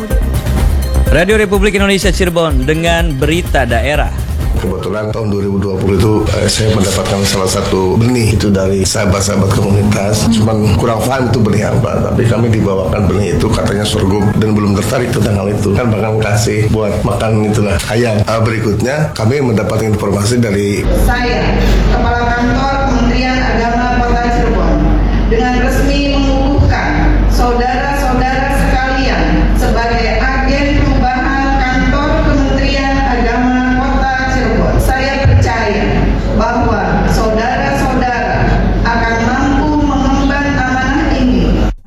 Radio Republik Indonesia Cirebon dengan berita daerah. Kebetulan tahun 2020 itu saya mendapatkan salah satu benih itu dari sahabat-sahabat komunitas. Cuman kurang paham itu benih apa. Tapi kami dibawakan benih itu katanya sorghum dan belum tertarik tentang hal itu. Kan bakal kasih buat makan itulah ayam. Berikutnya kami mendapatkan informasi dari saya, Kepala Kantor Kementerian Agama Kota Cirebon, dengan resmi mengukuhkan saudara-saudara sekalian sebagai agen perubahan kantor Kementerian Agama Kota Cirebon. Saya percaya bahwa saudara-saudara akan mampu mengemban amanah ini.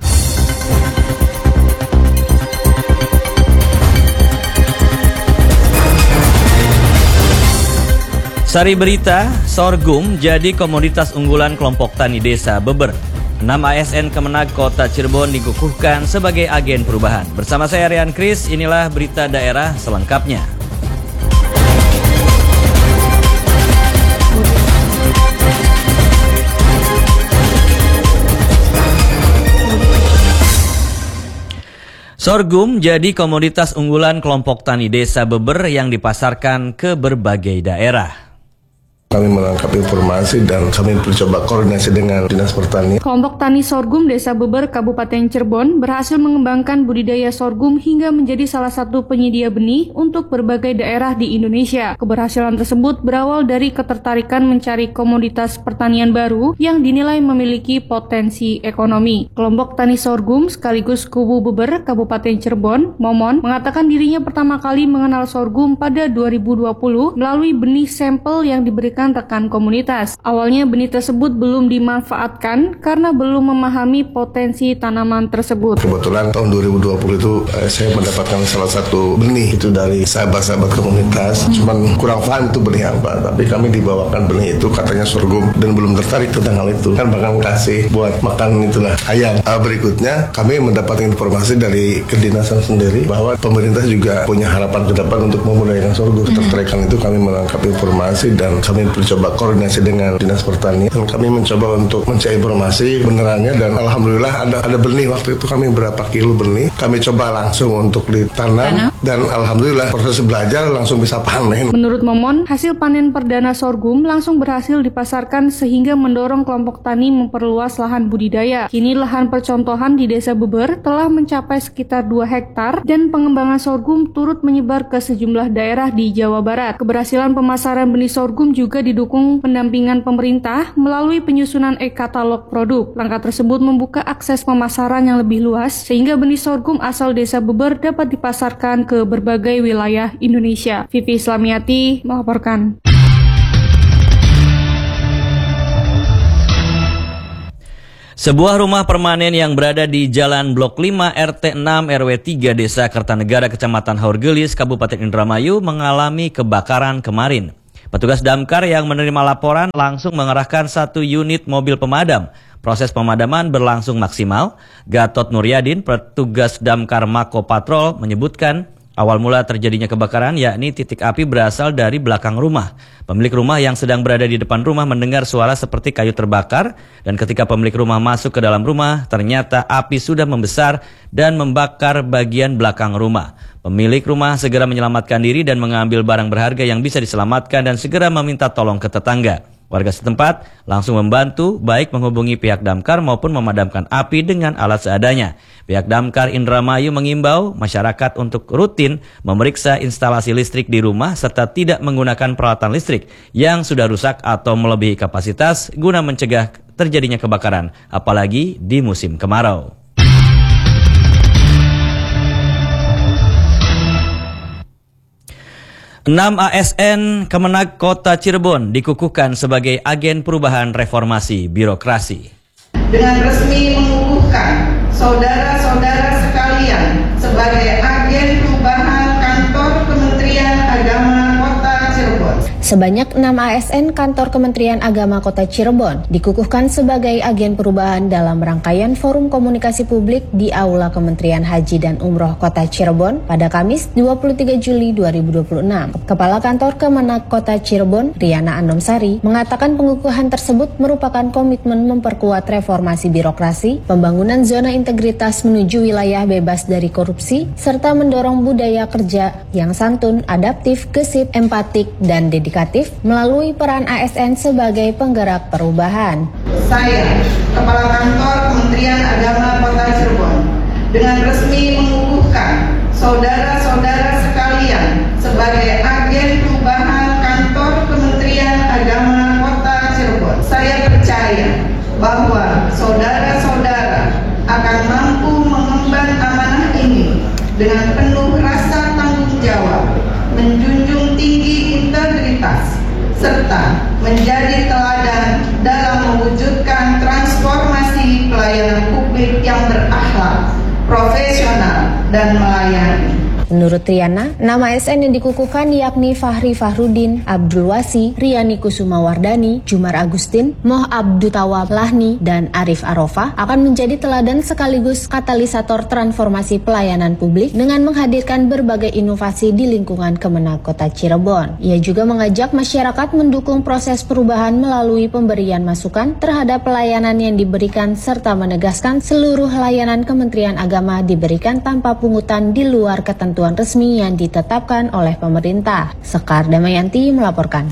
Sari berita, sorghum jadi komoditas unggulan kelompok tani desa Beber. 6 ASN Kemenag Kota Cirebon dikukuhkan sebagai agen perubahan. Bersama saya Rian Kris, inilah berita daerah selengkapnya. Sorghum jadi komoditas unggulan kelompok tani desa Beber yang dipasarkan ke berbagai daerah. kami menangkap informasi dan kami mencoba koordinasi dengan Dinas Pertanian. Kelompok tani sorghum Desa Beber, Kabupaten Cirebon berhasil mengembangkan budidaya sorghum hingga menjadi salah satu penyedia benih untuk berbagai daerah di Indonesia. Keberhasilan tersebut berawal dari ketertarikan mencari komoditas pertanian baru yang dinilai memiliki potensi ekonomi. Kelompok tani sorghum sekaligus Kubu Beber, Kabupaten Cirebon, Momon, mengatakan dirinya pertama kali mengenal sorghum pada 2020 melalui benih sampel yang diberikan rekan komunitas. Awalnya benih tersebut belum dimanfaatkan karena belum memahami potensi tanaman tersebut. Kebetulan tahun 2020 itu saya mendapatkan salah satu benih itu dari sahabat-sahabat komunitas. Cuman kurang paham itu benih apa. Tapi kami dibawakan benih itu katanya sorghum dan belum tertarik tentang hal itu. Kan bakal kasih buat makan itulah ayam. Berikutnya kami mendapatkan informasi dari kedinasan sendiri bahwa pemerintah juga punya harapan ke depan untuk memudayakan sorghum. Ketertarikan itu kami menangkap informasi dan kami mencoba koordinasi dengan Dinas Pertanian dan kami mencoba untuk mencari informasi benerannya dan alhamdulillah ada benih. Waktu itu kami berapa kilo benih kami coba langsung untuk ditanam dan alhamdulillah proses belajar langsung bisa panen. Menurut Momon, hasil panen perdana sorghum langsung berhasil dipasarkan sehingga mendorong kelompok tani memperluas lahan budidaya. Kini lahan percontohan di Desa Beber telah mencapai sekitar 2 hektar dan pengembangan sorghum turut menyebar ke sejumlah daerah di Jawa Barat. Keberhasilan pemasaran benih sorghum juga didukung pendampingan pemerintah melalui penyusunan e-katalog produk. Langkah tersebut membuka akses pemasaran yang lebih luas sehingga benih sorghum asal Desa Beber dapat dipasarkan ke berbagai wilayah Indonesia. Vivi Islamiati melaporkan. Sebuah rumah permanen yang berada di Jalan Blok 5 RT 6 RW 3 Desa Kertanegara Kecamatan Haurgelis Kabupaten Indramayu mengalami kebakaran kemarin. Petugas damkar yang menerima laporan langsung mengerahkan 1 unit mobil pemadam. Proses pemadaman berlangsung maksimal. Gatot Nuryadin, petugas damkar Mako Patrol, menyebutkan awal mula terjadinya kebakaran yakni titik api berasal dari belakang rumah. Pemilik rumah yang sedang berada di depan rumah mendengar suara seperti kayu terbakar dan ketika pemilik rumah masuk ke dalam rumah ternyata api sudah membesar dan membakar bagian belakang rumah. Pemilik rumah segera menyelamatkan diri dan mengambil barang berharga yang bisa diselamatkan dan segera meminta tolong ke tetangga. Warga setempat langsung membantu baik menghubungi pihak damkar maupun memadamkan api dengan alat seadanya. Pihak damkar Indramayu mengimbau masyarakat untuk rutin memeriksa instalasi listrik di rumah serta tidak menggunakan peralatan listrik yang sudah rusak atau melebihi kapasitas guna mencegah terjadinya kebakaran, apalagi di musim kemarau. Enam ASN Kemenag Kota Cirebon dikukuhkan sebagai agen perubahan reformasi birokrasi. Dengan resmi mengukuhkan saudara-saudara sekalian sebagai agen perubahan kantor Kementerian Agama Kota Cirebon. Sebanyak 6 ASN Kantor Kementerian Agama Kota Cirebon dikukuhkan sebagai agen perubahan dalam rangkaian Forum Komunikasi Publik di Aula Kementerian Haji dan Umroh Kota Cirebon pada Kamis 23 Juli 2026. Kepala Kantor Kemenak Kota Cirebon, Riana Andomsari, mengatakan pengukuhan tersebut merupakan komitmen memperkuat reformasi birokrasi, pembangunan zona integritas menuju wilayah bebas dari korupsi, serta mendorong budaya kerja yang santun, adaptif, gesit, empatik, dan dedikatif melalui peran ASN sebagai penggerak perubahan. Saya, Kepala Kantor Kementerian Agama Kota Cirebon, dengan resmi mengukuhkan saudara-saudara sekalian sebagai agen perubahan Kantor Kementerian Agama Kota Cirebon. Saya percaya bahwa saudara-saudara akan mampu mengemban amanah ini dengan penuh rasa tanggung jawab, menjunjung tinggi integritas, serta menjadi teladan dalam mewujudkan transformasi pelayanan publik yang berakhlak, profesional, dan melayani. Menurut Riana, nama ASN yang dikukuhkan yakni Fahri Fahrudin, Abdul Wasi, Riani Kusuma Wardani, Jumar Agustin, Moh Abdutawab Lahni, dan Arif Arofah akan menjadi teladan sekaligus katalisator transformasi pelayanan publik dengan menghadirkan berbagai inovasi di lingkungan Kemenak Kota Cirebon. Ia juga mengajak masyarakat mendukung proses perubahan melalui pemberian masukan terhadap pelayanan yang diberikan serta menegaskan seluruh layanan Kementerian Agama diberikan tanpa pungutan di luar ketentuan resmi yang ditetapkan oleh pemerintah. Sekar Damayanti melaporkan.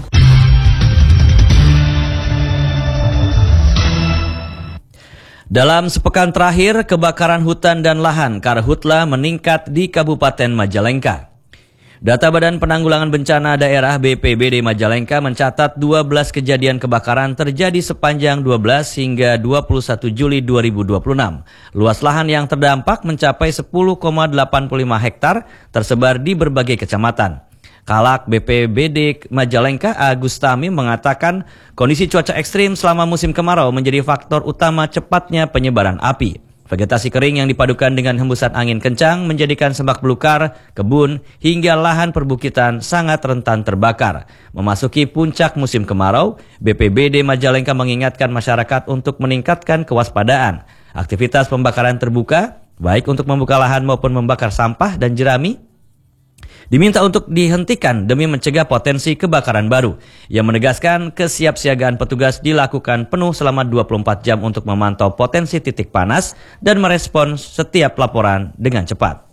Dalam sepekan terakhir, kebakaran hutan dan lahan Karhutla meningkat di Kabupaten Majalengka. Data Badan Penanggulangan Bencana Daerah BPBD Majalengka mencatat 12 kejadian kebakaran terjadi sepanjang 12 hingga 21 Juli 2026. Luas lahan yang terdampak mencapai 10,85 hektar tersebar di berbagai kecamatan. Kalak BPBD Majalengka Agustami mengatakan kondisi cuaca ekstrim selama musim kemarau menjadi faktor utama cepatnya penyebaran api. Vegetasi kering yang dipadukan dengan hembusan angin kencang menjadikan semak belukar, kebun, hingga lahan perbukitan sangat rentan terbakar. Memasuki puncak musim kemarau, BPBD Majalengka mengingatkan masyarakat untuk meningkatkan kewaspadaan. Aktivitas pembakaran terbuka, baik untuk membuka lahan maupun membakar sampah dan jerami, diminta untuk dihentikan demi mencegah potensi kebakaran baru. Ia menegaskan kesiapsiagaan petugas dilakukan penuh selama 24 jam untuk memantau potensi titik panas dan merespons setiap laporan dengan cepat.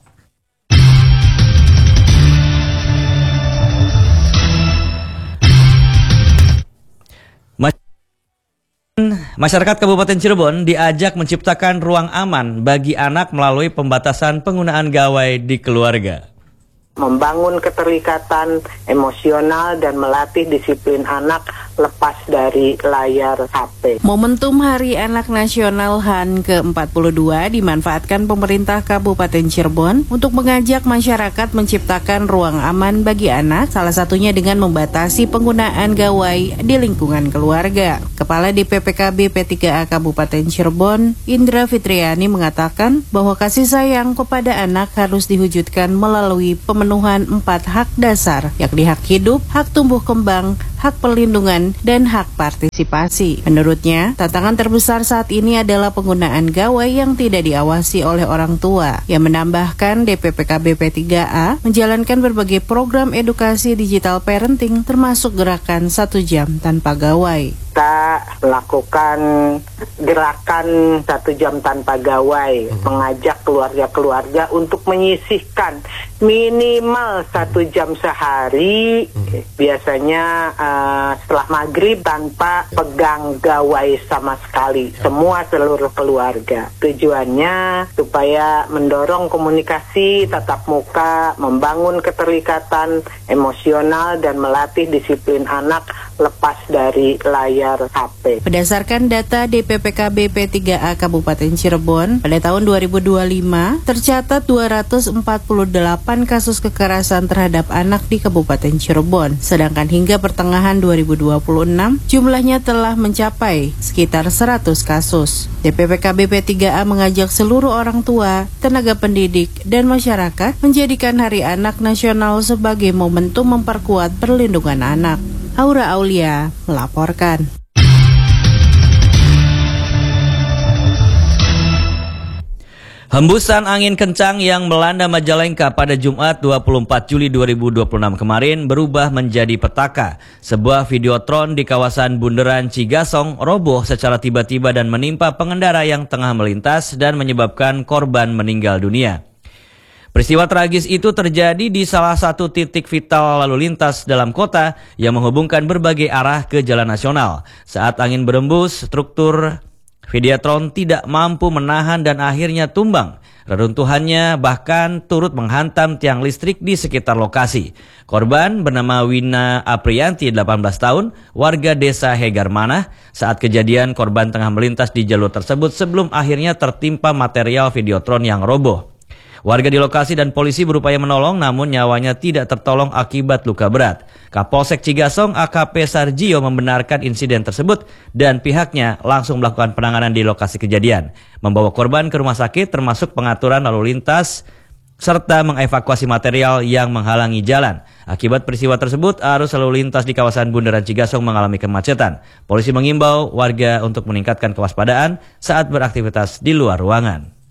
Masyarakat Kabupaten Cirebon diajak menciptakan ruang aman bagi anak melalui pembatasan penggunaan gawai di keluarga. Membangun keterikatan emosional dan melatih disiplin anak lepas dari layar HP. Momentum Hari Anak Nasional HAN ke-42 dimanfaatkan pemerintah Kabupaten Cirebon untuk mengajak masyarakat menciptakan ruang aman bagi anak, salah satunya dengan membatasi penggunaan gawai di lingkungan keluarga. Kepala DPPKB P3A Kabupaten Cirebon, Indra Fitriani mengatakan bahwa kasih sayang kepada anak harus diwujudkan melalui pemenuhan 4 hak dasar, yakni hak hidup, hak tumbuh kembang, hak perlindungan, dan hak partisipasi. Menurutnya, tantangan terbesar saat ini adalah penggunaan gawai yang tidak diawasi oleh orang tua. Yang menambahkan DPPKB P3A menjalankan berbagai program edukasi digital parenting termasuk gerakan 1 jam tanpa gawai. Kita melakukan gerakan 1 jam tanpa gawai, mengajak keluarga-keluarga untuk menyisihkan minimal 1 jam sehari, biasanya setelah maghrib tanpa pegang gawai sama sekali, seluruh keluarga. Tujuannya supaya mendorong komunikasi tatap muka, membangun keterikatan emosional, dan melatih disiplin anak lepas dari layar HP. Berdasarkan data DPPKB P3A Kabupaten Cirebon, pada tahun 2025 tercatat 248 kasus kekerasan terhadap anak di Kabupaten Cirebon. Sedangkan hingga pertengahan 2026, jumlahnya telah mencapai sekitar 100 kasus. DPPKB P3A mengajak seluruh orang tua, tenaga pendidik, dan masyarakat menjadikan Hari Anak Nasional sebagai momentum memperkuat perlindungan anak. Aura Aulia melaporkan. Hembusan angin kencang yang melanda Majalengka pada Jumat 24 Juli 2026 kemarin berubah menjadi petaka. Sebuah videotron di kawasan Bundaran Cigasong roboh secara tiba-tiba dan menimpa pengendara yang tengah melintas dan menyebabkan korban meninggal dunia. Peristiwa tragis itu terjadi di salah satu titik vital lalu lintas dalam kota yang menghubungkan berbagai arah ke jalan nasional. Saat angin berembus, struktur videotron tidak mampu menahan dan akhirnya tumbang. Reruntuhannya bahkan turut menghantam tiang listrik di sekitar lokasi. Korban bernama Wina Aprianti, 18 tahun, warga desa Hegarmanah. Saat kejadian, korban tengah melintas di jalur tersebut sebelum akhirnya tertimpa material videotron yang roboh. Warga di lokasi dan polisi berupaya menolong, namun nyawanya tidak tertolong akibat luka berat. Kapolsek Cigasong AKP Sarjio membenarkan insiden tersebut dan pihaknya langsung melakukan penanganan di lokasi kejadian, membawa korban ke rumah sakit termasuk pengaturan lalu lintas serta mengevakuasi material yang menghalangi jalan. Akibat peristiwa tersebut, arus lalu lintas di kawasan Bundaran Cigasong mengalami kemacetan. Polisi mengimbau warga untuk meningkatkan kewaspadaan saat beraktivitas di luar ruangan.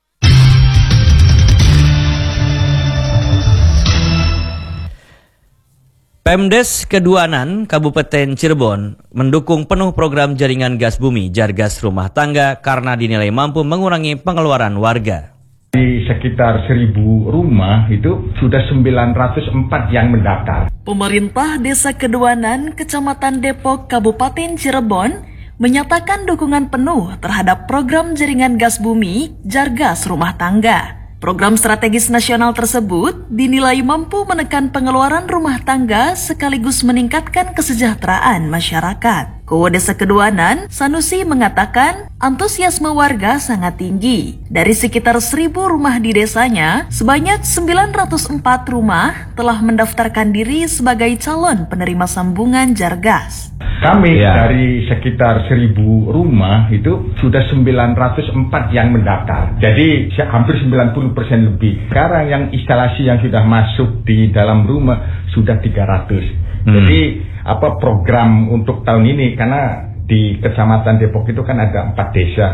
Pemdes Keduanan Kabupaten Cirebon mendukung penuh program jaringan gas bumi Jargas rumah tangga karena dinilai mampu mengurangi pengeluaran warga. Di sekitar 1.000 rumah itu sudah 904 yang mendaftar. Pemerintah Desa Keduanan, Kecamatan Depok, Kabupaten Cirebon menyatakan dukungan penuh terhadap program jaringan gas bumi Jargas rumah tangga. Program strategis nasional tersebut dinilai mampu menekan pengeluaran rumah tangga sekaligus meningkatkan kesejahteraan masyarakat. Ketua Desa Keduanan, Sanusi, mengatakan antusiasme warga sangat tinggi. Dari sekitar 1.000 rumah di desanya, sebanyak 904 rumah telah mendaftarkan diri sebagai calon penerima sambungan Jargas. Kami dari sekitar 1.000 rumah itu sudah 904 yang mendaftar. Jadi hampir 90% lebih. Sekarang yang instalasi yang sudah masuk di dalam rumah sudah 300. Jadi program untuk tahun ini, karena di Kecamatan Depok itu kan ada 4 desa.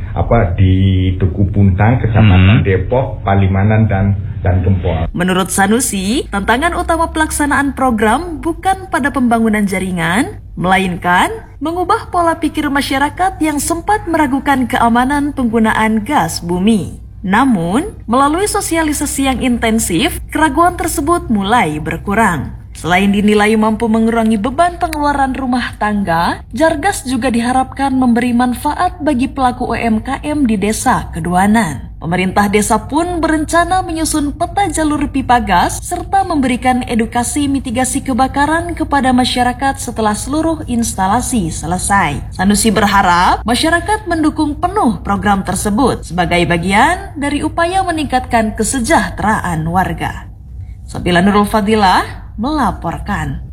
Di Tugu Puntang, Kecamatan Depok, Palimanan dan Gempol. Menurut Sanusi, tantangan utama pelaksanaan program bukan pada pembangunan jaringan, melainkan mengubah pola pikir masyarakat yang sempat meragukan keamanan penggunaan gas bumi. Namun, melalui sosialisasi yang intensif, keraguan tersebut mulai berkurang. Selain dinilai mampu mengurangi beban pengeluaran rumah tangga, Jargas juga diharapkan memberi manfaat bagi pelaku UMKM di Desa Keduanan. Pemerintah desa pun berencana menyusun peta jalur pipa gas serta memberikan edukasi mitigasi kebakaran kepada masyarakat setelah seluruh instalasi selesai. Sanusi berharap masyarakat mendukung penuh program tersebut sebagai bagian dari upaya meningkatkan kesejahteraan warga. Sabila Nurul Fadilah melaporkan.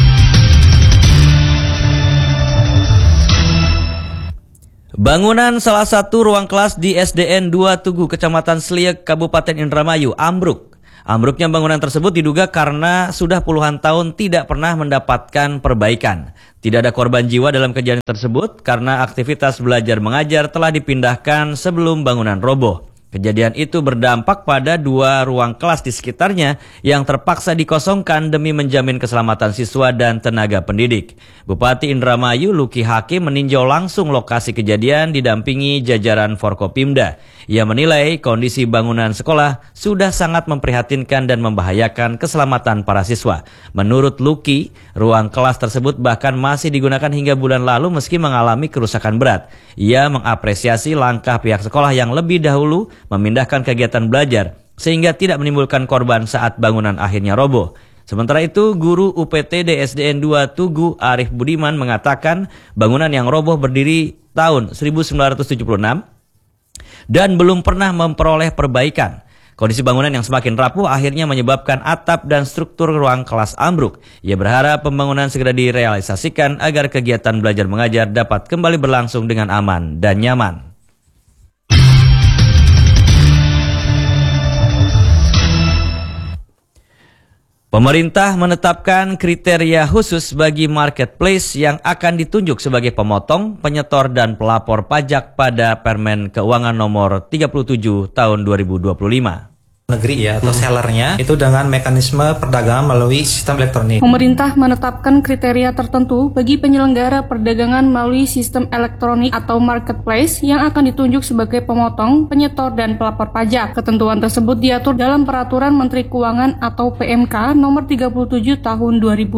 Bangunan salah satu ruang kelas di SDN 2 Tugu, Kecamatan Sliek, Kabupaten Indramayu, ambruk. Ambruknya bangunan tersebut diduga karena sudah puluhan tahun tidak pernah mendapatkan perbaikan. Tidak ada korban jiwa dalam kejadian tersebut karena aktivitas belajar mengajar telah dipindahkan sebelum bangunan roboh. Kejadian itu berdampak pada 2 ruang kelas di sekitarnya yang terpaksa dikosongkan demi menjamin keselamatan siswa dan tenaga pendidik. Bupati Indramayu Luki Hakim meninjau langsung lokasi kejadian didampingi jajaran Forkopimda. Ia menilai kondisi bangunan sekolah sudah sangat memprihatinkan dan membahayakan keselamatan para siswa. Menurut Luki, ruang kelas tersebut bahkan masih digunakan hingga bulan lalu meski mengalami kerusakan berat. Ia mengapresiasi langkah pihak sekolah yang lebih dahulu memindahkan kegiatan belajar sehingga tidak menimbulkan korban saat bangunan akhirnya roboh. Sementara itu, guru UPTD SDN 2 Tugu Arif Budiman mengatakan bangunan yang roboh berdiri tahun 1976 dan belum pernah memperoleh perbaikan. Kondisi bangunan yang semakin rapuh akhirnya menyebabkan atap dan struktur ruang kelas ambruk. Ia berharap pembangunan segera direalisasikan agar kegiatan belajar mengajar dapat kembali berlangsung dengan aman dan nyaman. Pemerintah menetapkan kriteria khusus bagi marketplace yang akan ditunjuk sebagai pemotong, penyetor, dan pelapor pajak pada Permen Keuangan Nomor 37 Tahun 2025. Negeri ya atau sellernya itu dengan mekanisme perdagangan melalui sistem elektronik. Pemerintah menetapkan kriteria tertentu bagi penyelenggara perdagangan melalui sistem elektronik atau marketplace yang akan ditunjuk sebagai pemotong, penyetor, dan pelapor pajak. Ketentuan tersebut diatur dalam Peraturan Menteri Keuangan atau PMK Nomor 37 Tahun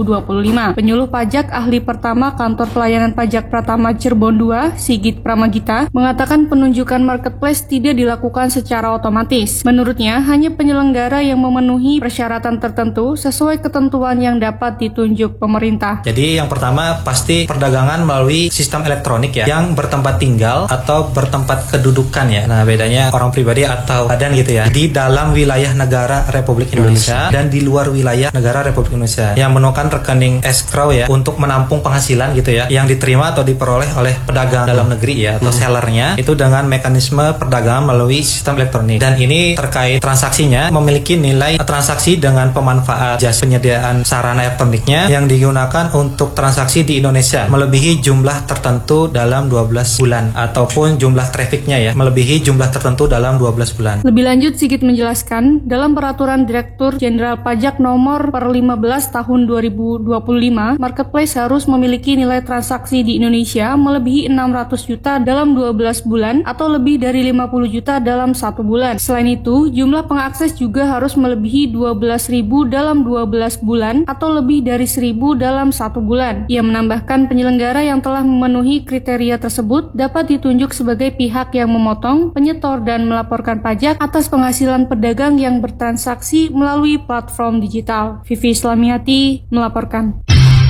2025. Penyuluh pajak ahli pertama Kantor Pelayanan Pajak Pratama Cirebon II, Sigit Pramagita, mengatakan penunjukan marketplace tidak dilakukan secara otomatis. Menurutnya, hanya penyelenggara yang memenuhi persyaratan tertentu sesuai ketentuan yang dapat ditunjuk pemerintah. Jadi yang pertama pasti perdagangan melalui sistem elektronik ya, yang bertempat tinggal atau bertempat kedudukan ya. Nah bedanya orang pribadi atau badan gitu ya, di dalam wilayah negara Republik Indonesia dan di luar wilayah negara Republik Indonesia, yang menemukan rekening escrow ya untuk menampung penghasilan gitu ya, yang diterima atau diperoleh oleh pedagang dalam negeri ya atau sellernya itu dengan mekanisme perdagangan melalui sistem elektronik. Dan ini terkait transaksinya memiliki nilai transaksi dengan pemanfaat jasa penyediaan sarana elektroniknya yang digunakan untuk transaksi di Indonesia melebihi jumlah tertentu dalam 12 bulan ataupun jumlah trafficnya ya melebihi jumlah tertentu dalam 12 bulan. Lebih lanjut, Sigit menjelaskan dalam Peraturan Direktur Jenderal Pajak Nomor 15 Tahun 2025, marketplace harus memiliki nilai transaksi di Indonesia melebihi 600 juta dalam 12 bulan atau lebih dari 50 juta dalam 1 bulan. Selain itu, jumlah pengakses juga harus melebihi 12.000 dalam 12 bulan atau lebih dari 1.000 dalam 1 bulan. Ia menambahkan penyelenggara yang telah memenuhi kriteria tersebut dapat ditunjuk sebagai pihak yang memotong, penyetor, dan melaporkan pajak atas penghasilan pedagang yang bertransaksi melalui platform digital. Vivi Islamiati melaporkan.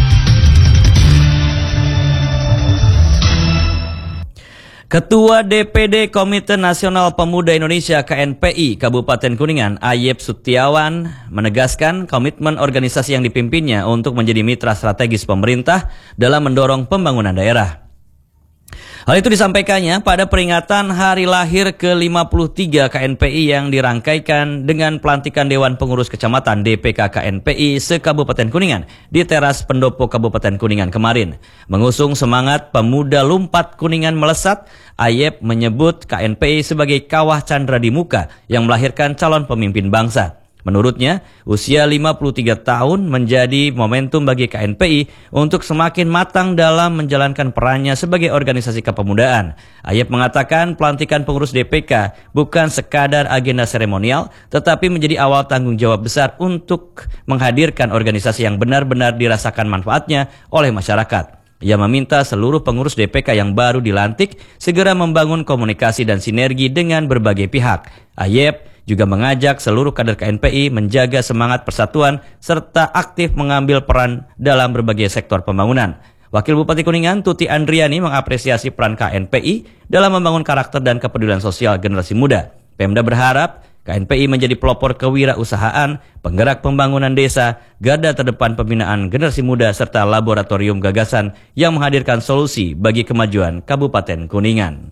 Ketua DPD Komite Nasional Pemuda Indonesia KNPI Kabupaten Kuningan, Ayep Sutiawan, menegaskan komitmen organisasi yang dipimpinnya untuk menjadi mitra strategis pemerintah dalam mendorong pembangunan daerah. Hal itu disampaikannya pada peringatan hari lahir ke-53 KNPI yang dirangkaikan dengan pelantikan Dewan Pengurus Kecamatan DPK KNPI se-Kabupaten Kuningan di teras Pendopo Kabupaten Kuningan kemarin. Mengusung semangat pemuda lumpat Kuningan melesat, Ayep menyebut KNPI sebagai kawah candra di muka yang melahirkan calon pemimpin bangsa. Menurutnya, usia 53 tahun menjadi momentum bagi KNPI untuk semakin matang dalam menjalankan perannya sebagai organisasi kepemudaan. Ayep mengatakan pelantikan pengurus DPK bukan sekadar agenda seremonial, tetapi menjadi awal tanggung jawab besar untuk menghadirkan organisasi yang benar-benar dirasakan manfaatnya oleh masyarakat. Ia meminta seluruh pengurus DPK yang baru dilantik segera membangun komunikasi dan sinergi dengan berbagai pihak. Ayep juga mengajak seluruh kader KNPI menjaga semangat persatuan serta aktif mengambil peran dalam berbagai sektor pembangunan. Wakil Bupati Kuningan Tuti Andriani mengapresiasi peran KNPI dalam membangun karakter dan kepedulian sosial generasi muda. Pemda berharap KNPI menjadi pelopor kewirausahaan, penggerak pembangunan desa, garda terdepan pembinaan generasi muda, serta laboratorium gagasan yang menghadirkan solusi bagi kemajuan Kabupaten Kuningan.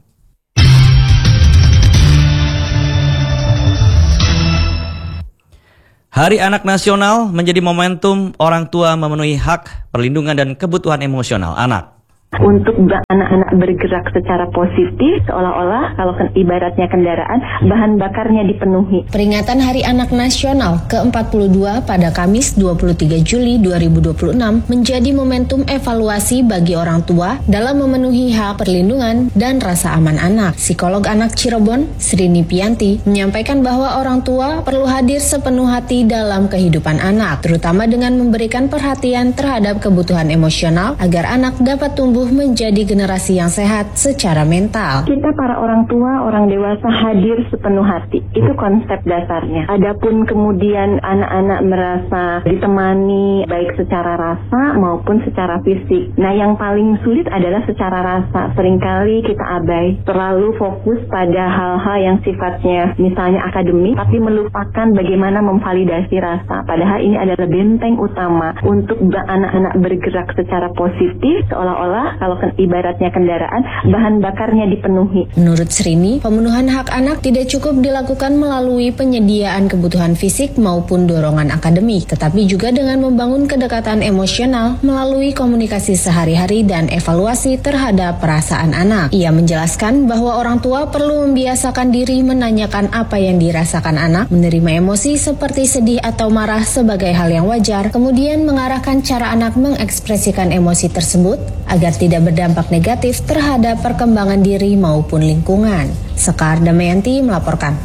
Hari Anak Nasional menjadi momentum orang tua memenuhi hak, perlindungan, dan kebutuhan emosional anak. Untuk anak-anak bergerak secara positif, seolah-olah kalau ibaratnya kendaraan, bahan bakarnya dipenuhi. Peringatan Hari Anak Nasional ke-42 pada Kamis 23 Juli 2026 menjadi momentum evaluasi bagi orang tua dalam memenuhi hak perlindungan dan rasa aman anak. Psikolog anak Cirebon, Srini Pianti, menyampaikan bahwa orang tua perlu hadir sepenuh hati dalam kehidupan anak, terutama dengan memberikan perhatian terhadap kebutuhan emosional agar anak dapat tumbuh menjadi generasi yang sehat secara mental. Kita para orang tua, orang dewasa hadir sepenuh hati. Itu konsep dasarnya. Adapun kemudian anak-anak merasa ditemani baik secara rasa maupun secara fisik. Nah, yang paling sulit adalah secara rasa. Seringkali kita abai, terlalu fokus pada hal-hal yang sifatnya misalnya akademik, tapi melupakan bagaimana memvalidasi rasa. Padahal ini adalah benteng utama untuk anak-anak bergerak secara positif, seolah-olah lah, kalau ibaratnya kendaraan, bahan bakarnya dipenuhi. Menurut Srini, pemenuhan hak anak tidak cukup dilakukan melalui penyediaan kebutuhan fisik maupun dorongan akademik, tetapi juga dengan membangun kedekatan emosional melalui komunikasi sehari-hari dan evaluasi terhadap perasaan anak. Ia menjelaskan bahwa orang tua perlu membiasakan diri menanyakan apa yang dirasakan anak, menerima emosi seperti sedih atau marah sebagai hal yang wajar, kemudian mengarahkan cara anak mengekspresikan emosi tersebut agar tidak berdampak negatif terhadap perkembangan diri maupun lingkungan. Sekar Damayanti melaporkan.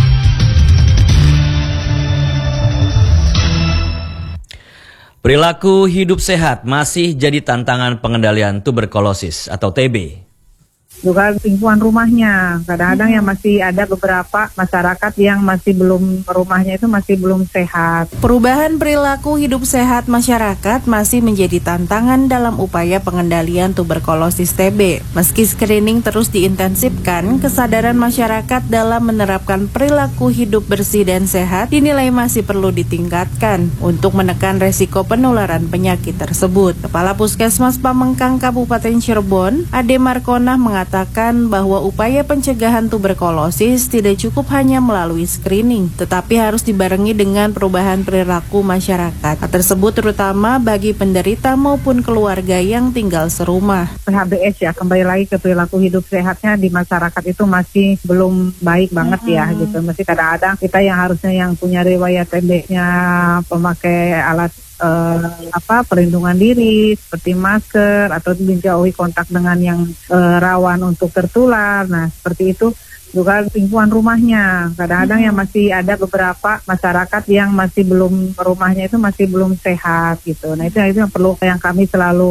Perilaku hidup sehat masih jadi tantangan pengendalian tuberkulosis atau TB. Juga lingkungan rumahnya, kadang-kadang yang masih ada beberapa masyarakat yang masih belum, rumahnya itu masih belum sehat. Perubahan perilaku hidup sehat masyarakat masih menjadi tantangan dalam upaya pengendalian tuberkulosis TB. Meski screening terus diintensifkan, kesadaran masyarakat dalam menerapkan perilaku hidup bersih dan sehat dinilai masih perlu ditingkatkan untuk menekan resiko penularan penyakit tersebut. Kepala Puskesmas Pamengkang Kabupaten Cirebon, Ade Markonah mengatakan bahwa upaya pencegahan tuberkulosis tidak cukup hanya melalui screening, tetapi harus dibarengi dengan perubahan perilaku masyarakat. Hal tersebut terutama bagi penderita maupun keluarga yang tinggal serumah. PHBS ya, kembali lagi ke perilaku hidup sehatnya di masyarakat itu masih belum baik banget ya gitu. Masih kadang-kadang kita yang harusnya yang punya riwayat TB-nya pemakai alat perlindungan diri seperti masker atau menjauhi kontak dengan yang rawan untuk tertular. Nah, seperti itu. Juga lingkungan rumahnya, kadang-kadang yang masih ada beberapa masyarakat yang masih belum, rumahnya itu masih belum sehat gitu. Nah itu yang perlu, yang kami selalu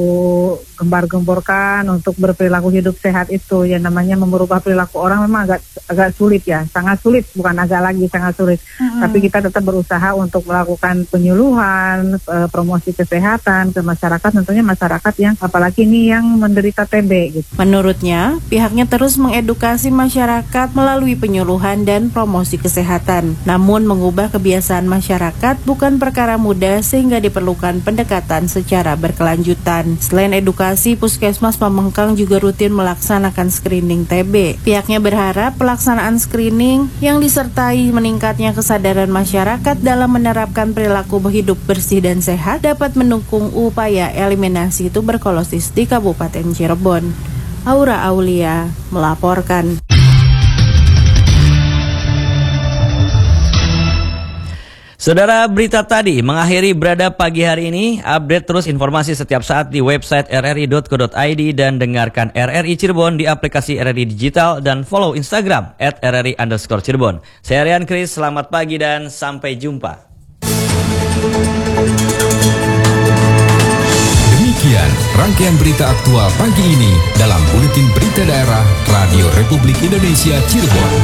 gembar-gemborkan untuk berperilaku hidup sehat itu. Yang namanya merubah perilaku orang memang agak sulit ya, sangat sulit, bukan agak lagi, sangat sulit. Tapi kita tetap berusaha untuk melakukan penyuluhan, promosi kesehatan ke masyarakat, tentunya masyarakat yang apalagi ini yang menderita TB gitu. Menurutnya, pihaknya terus mengedukasi masyarakat melalui penyuluhan dan promosi kesehatan. Namun mengubah kebiasaan masyarakat bukan perkara mudah sehingga diperlukan pendekatan secara berkelanjutan. Selain edukasi, Puskesmas Pamengkang juga rutin melaksanakan screening TB. Pihaknya berharap pelaksanaan screening yang disertai meningkatnya kesadaran masyarakat dalam menerapkan perilaku hidup bersih dan sehat dapat mendukung upaya eliminasi tuberkulosis di Kabupaten Cirebon. Aura Aulia melaporkan. Saudara, berita tadi mengakhiri berada pagi hari ini. Update terus informasi setiap saat di website rri.co.id dan dengarkan RRI Cirebon di aplikasi RRI Digital dan follow Instagram @RRI_Cirebon. Saya Rian Kris, selamat pagi dan sampai jumpa. Demikian rangkaian berita aktual pagi ini dalam Buletin Berita Daerah Radio Republik Indonesia Cirebon.